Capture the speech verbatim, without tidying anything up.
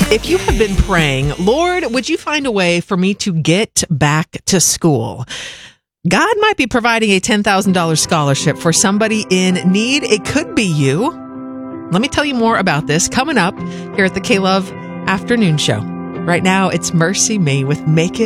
If you have been praying, Lord, would you find a way for me to get back to school? God might be providing a ten thousand dollars scholarship for somebody in need. It could be you. Let me tell you more about this coming up here at the K-Love Afternoon Show. Right now, it's Mercy Me with Make It